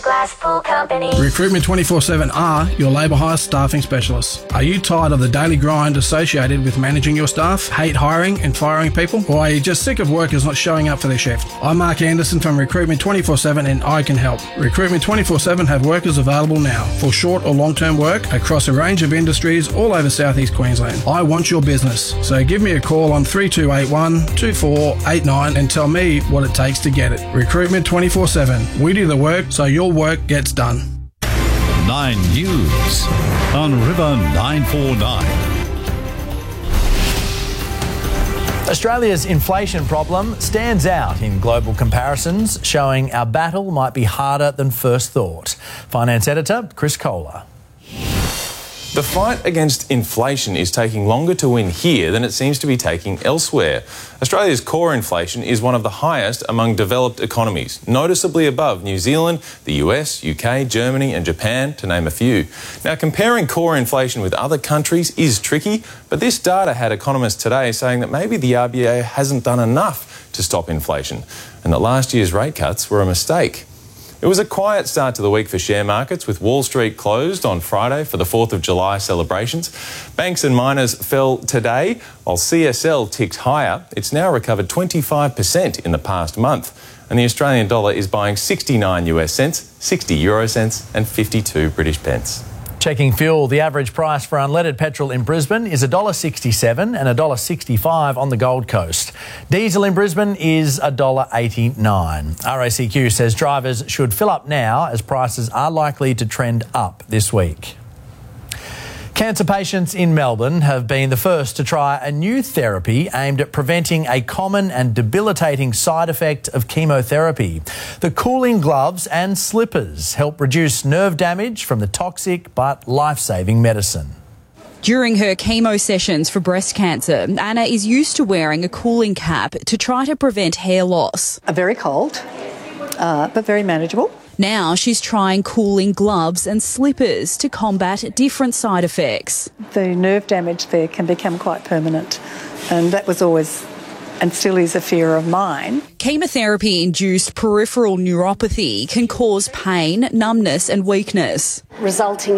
Glass Pool Company. Recruitment 24/7 are your labour hire staffing specialists. Are you tired of the daily grind associated with managing your staff, hate hiring and firing people, or are you just sick of workers not showing up for their shift? I'm Mark Anderson from Recruitment 24/7 and I can help. Recruitment 24/7 have workers available now for short or long-term work across a range of industries all over southeast Queensland. I want your business, so give me a call on 3281 2489 and tell me what it takes to get it. Recruitment 24/7. We do the work so your work gets done. 9 News on River 949. Australia's inflation problem stands out in global comparisons, showing our battle might be harder than first thought. Finance editor Chris Kohler. The fight against inflation is taking longer to win here than it seems to be taking elsewhere. Australia's core inflation is one of the highest among developed economies, noticeably above New Zealand, the US, UK, Germany and Japan, to name a few. Now, comparing core inflation with other countries is tricky, but this data had economists today saying that maybe the RBA hasn't done enough to stop inflation and that last year's rate cuts were a mistake. It was a quiet start to the week for share markets, with Wall Street closed on Friday for the 4th of July celebrations. Banks and miners fell today, while CSL ticked higher. It's now recovered 25% in the past month. And the Australian dollar is buying 69 US cents, 60 euro cents and 52 British pence. Checking fuel, the average price for unleaded petrol in Brisbane is $1.67 and $1.65 on the Gold Coast. Diesel in Brisbane is $1.89. RACQ says drivers should fill up now as prices are likely to trend up this week. Cancer patients in Melbourne have been the first to try a new therapy aimed at preventing a common and debilitating side effect of chemotherapy. The cooling gloves and slippers help reduce nerve damage from the toxic but life-saving medicine. During her chemo sessions for breast cancer, Anna is used to wearing a cooling cap to try to prevent hair loss. Very cold, but very manageable. Now she's trying cooling gloves and slippers to combat different side effects. The nerve damage there can become quite permanent, and that was always and still is a fear of mine. Chemotherapy-induced peripheral neuropathy can cause pain, numbness and weakness, resulting